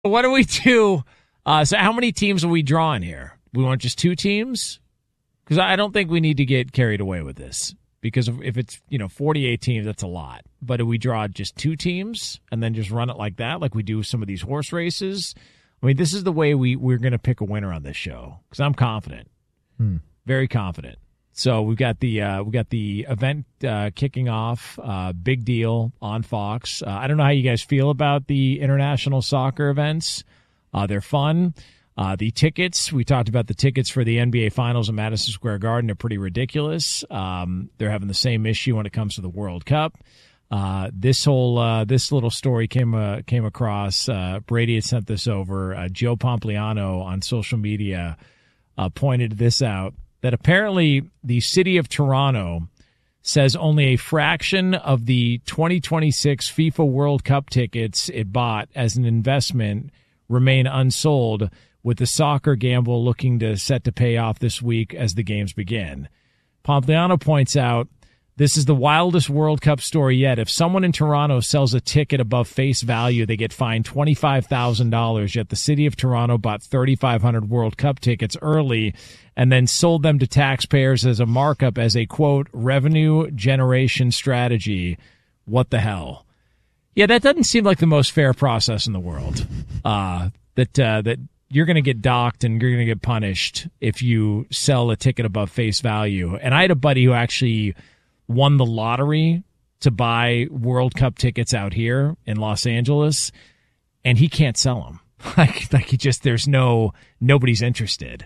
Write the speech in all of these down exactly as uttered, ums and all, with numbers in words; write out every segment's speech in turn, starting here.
What do we do? Uh, so how many teams are we drawing here? We want just two teams? Because I don't think we need to get carried away with this. Because if it's, you know, forty-eight teams, that's a lot. But if we draw just two teams and then just run it like that, like we do with some of these horse races, I mean, this is the way we, we're going to pick a winner on this show. Because I'm confident. Hmm. Very confident. So we've got the uh, we got the event uh, kicking off, uh, big deal on Fox. Uh, I don't know how you guys feel about the international soccer events. Uh, they're fun. Uh, the tickets, we talked about the tickets for the N B A Finals in Madison Square Garden are pretty ridiculous. Um, they're having the same issue when it comes to the World Cup. Uh, this whole uh, this little story came uh, came across. Uh, Brady had sent this over. Uh, Joe Pompliano on social media uh, pointed this out. That apparently the city of Toronto says only a fraction of the twenty twenty-six FIFA World Cup tickets it bought as an investment remain unsold, with the soccer gamble looking to set to pay off this week as the games begin. Pompliano points out, this is the wildest World Cup story yet. If someone in Toronto sells a ticket above face value, they get fined twenty-five thousand dollars, yet the city of Toronto bought thirty-five hundred World Cup tickets early and then sold them to taxpayers as a markup as a, quote, revenue generation strategy. What the hell? Yeah, that doesn't seem like the most fair process in the world. Uh, that uh, that you're going to get docked and you're going to get punished if you sell a ticket above face value. And I had a buddy who actually won the lottery to buy World Cup tickets out here in Los Angeles, and he can't sell them. like, like he just, there's no, nobody's interested.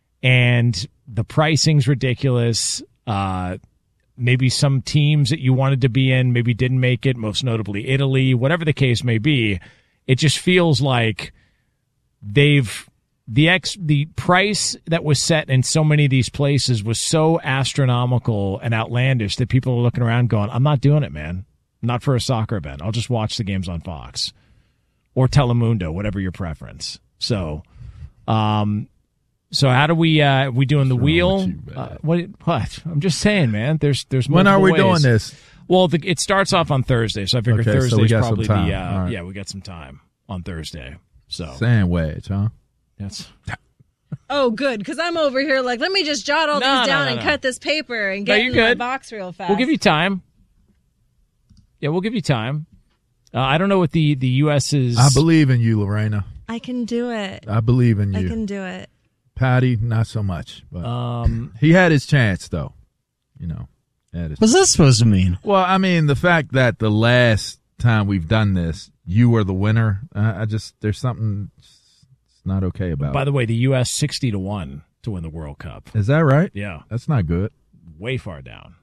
And the pricing's ridiculous. Uh, maybe some teams that you wanted to be in maybe didn't make it, most notably Italy, whatever the case may be. It just feels like they've, The ex the price that was set in so many of these places was so astronomical and outlandish that people are looking around going, I'm not doing it, man. Not for a soccer event. I'll just watch the games on Fox or Telemundo, whatever your preference. So, um, so how do we, uh, we doing the wheel? You, uh, what, what? I'm just saying, man, there's, there's when are we ways. doing this? Well, the, it starts off on Thursday. So I figure okay, Thursday's so we got probably some time. the, uh, right. yeah, we got some time on Thursday. So sandwich, huh? That's. Oh, good, because I'm over here like, let me just jot all no, these down no, no, and no. cut this paper and No, get you're in my good. box real fast. We'll give you time. Yeah, we'll give you time. Uh, I don't know what the, the U S is. I believe in you, Lorena. I can do it. I believe in you. I can do it. Patty, not so much. But um, he had his chance, though. You know. Had his What's that supposed to mean? Well, I mean, the fact that the last time we've done this, you were the winner, uh, I just, there's something it's not okay about By it. the way, the U S sixty to one to win the World Cup. Is that right? Yeah. That's not good. Way far down.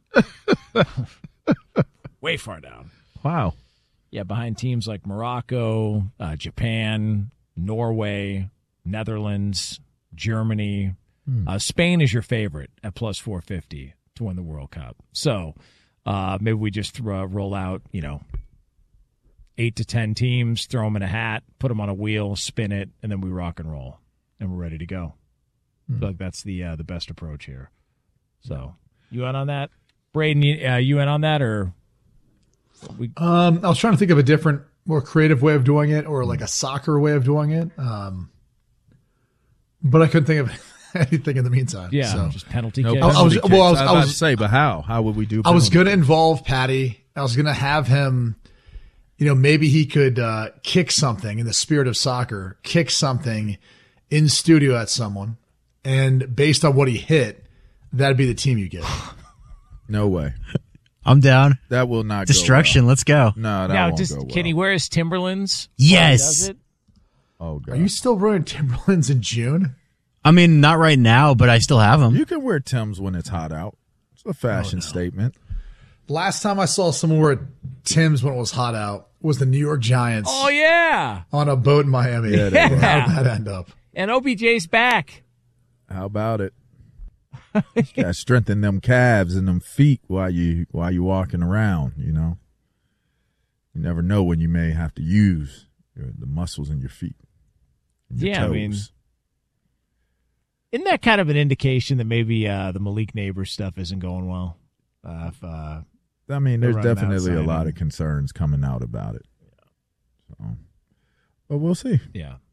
Way far down. Wow. Yeah, behind teams like Morocco, uh, Japan, Norway, Netherlands, Germany. Hmm. Uh, Spain is your favorite at plus four fifty to win the World Cup. So uh, maybe we just throw, roll out, you know, eight to ten teams, throw them in a hat, put them on a wheel, spin it, and then we rock and roll, and we're ready to go. Hmm. I feel like that's the uh, the best approach here. So you in on that? Braden, you, uh, you in on that, or? We- um, I was trying to think of a different, more creative way of doing it, or like a soccer way of doing it. Um, but I couldn't think of anything in the meantime. Yeah, so. just penalty no kicks. penalty I was, kicks. well, I was, I was, I was about to say, but how? How would we do? I was penalty going to kicks? involve Patty. I was going to have him, you know, maybe he could uh, kick something in the spirit of soccer, kick something in studio at someone, and based on what he hit, that'd be the team you get. No way. I'm down. That will not Destruction. Go well. Let's go. No, that now, won't just, go well. can he wear his Timberlands? Yes. Does it? Oh, God. Are you still wearing Timberlands in June? I mean, not right now, but I still have them. You can wear Timbs when it's hot out. It's a fashion Oh, no. statement. Last time I saw someone wear Tim's when it was hot out was the New York Giants Oh, yeah. on a boat in Miami. Yeah, they were. How did that end up? And O B J's back. How about it? You got to strengthen them calves and them feet while you while you walking around. You know, you never know when you may have to use your, the muscles in your feet. and your Yeah, I mean, toes. Isn't that kind of an indication that maybe uh, the Malik Neighbors stuff isn't going well? Uh, if, uh, I mean, there's running definitely a outside lot and- of concerns coming out about it. So, But we'll see. Yeah.